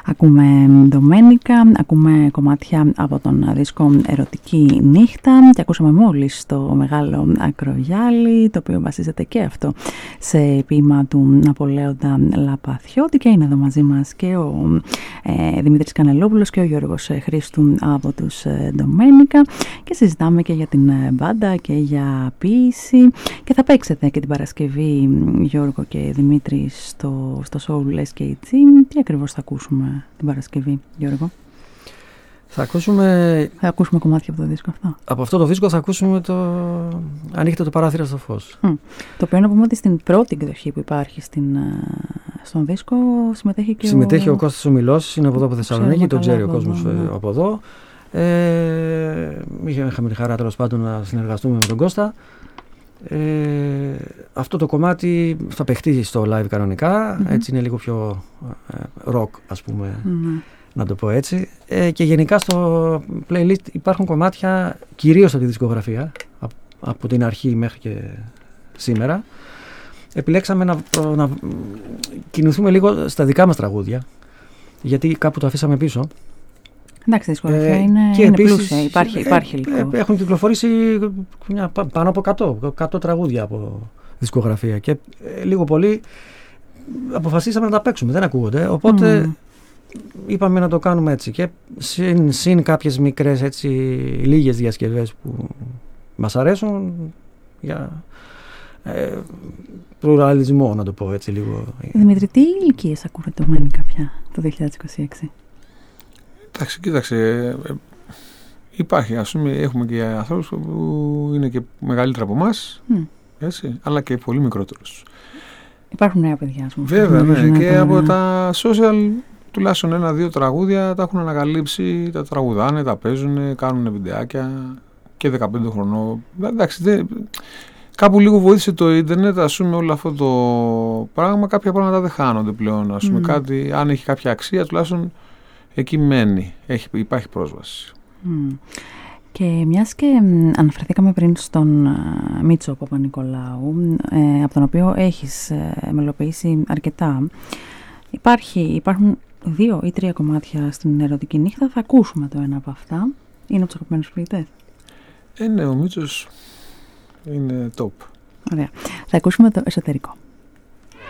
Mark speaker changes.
Speaker 1: Ακούμε Ντομένικα, ακούμε κομμάτια από τον δίσκο Ερωτική Νύχτα και ακούσαμε μόλις το μεγάλο Ακρογιάλι, το οποίο βασίζεται και αυτό σε ποίημα του Ναπολέοντα Λαπαθιώτη, και είναι εδώ μαζί μας και ο Δημήτρης Κανελόπουλος και ο Γιώργος Χρήστου από τους Ντομένικα και συζητάμε και για την μπάντα και για ποίηση, και θα παίξετε και την Παρασκευή, Γιώργο και Δημήτρη, στο Soul SKG. Τι ακριβώς θα ακούσουμε την Παρασκευή, Γιώργο?
Speaker 2: Θα ακούσουμε
Speaker 1: κομμάτια από το δίσκο αυτό.
Speaker 2: Από αυτό το δίσκο θα ακούσουμε το «Ανοίχτε το παράθυρο στο φως».
Speaker 1: Το οποίο να πούμε ότι στην πρώτη εκδοχή που υπάρχει στον δίσκο συμμετέχει
Speaker 2: ο Κώστας ο Μιλός, είναι από εδώ από Θεσσαλονίκη, τον ξέρει ο κόσμος από εδώ. Είχαμε τη χαρά τέλος πάντων να συνεργαστούμε με τον Κώστα. Αυτό το κομμάτι θα παιχτεί στο live κανονικά, έτσι είναι λίγο πιο rock, ας πούμε, να το πω έτσι, και γενικά στο playlist υπάρχουν κομμάτια κυρίως από τη δισκογραφία από την αρχή μέχρι και σήμερα. Επιλέξαμε να κινηθούμε λίγο στα δικά μας τραγούδια, γιατί κάπου το αφήσαμε πίσω.
Speaker 1: Εντάξει, η δισκογραφία είναι πλούσια, υπάρχει λίγο.
Speaker 2: Έχουν κυκλοφορήσει πάνω από 100 τραγούδια από δισκογραφία και λίγο πολύ αποφασίσαμε να τα παίξουμε, δεν ακούγονται, οπότε είπαμε να το κάνουμε έτσι, και συν κάποιες μικρές, έτσι, λίγες διασκευές που μας αρέσουν για πλουραλισμό, να το πω έτσι λίγο.
Speaker 1: Δημήτρη, τι ηλικίες ακούτε το Ντομένικα πια το 2026?
Speaker 3: Εντάξει, κοίταξε, υπάρχει, ας πούμε, έχουμε και ανθρώπους που είναι και μεγαλύτεροι από εμάς, έτσι, αλλά και πολύ μικρότερους.
Speaker 1: Υπάρχουν νέα παιδιά, ας πούμε.
Speaker 3: Βέβαια, ναι, και από τα social τουλάχιστον 1-2 τραγούδια τα έχουν ανακαλύψει, τα τραγουδάνε, τα παίζουν, κάνουν βιντεάκια, και 15 χρονών. Εντάξει, κάπου λίγο βοήθησε το ίντερνετ, ας πούμε, όλο αυτό το πράγμα. Κάποια πράγματα δεν χάνονται πλέον, ας πούμε, κάτι, αν έχει κάποια αξία, τουλάχιστον εκεί μένει, υπάρχει πρόσβαση.
Speaker 1: Και μιας και αναφερθήκαμε πριν στον Μίτσο Παπα-Νικολάου, από τον οποίο έχεις μελοποιήσει αρκετά, υπάρχουν 2 ή 3 κομμάτια στην Ερωτική Νύχτα. Θα ακούσουμε το ένα από αυτά. Είναι από τους αγαπημένους ποιητές?
Speaker 3: Ναι, ο Μίτσος είναι top.
Speaker 1: Ωραία. Θα ακούσουμε το Εσωτερικό.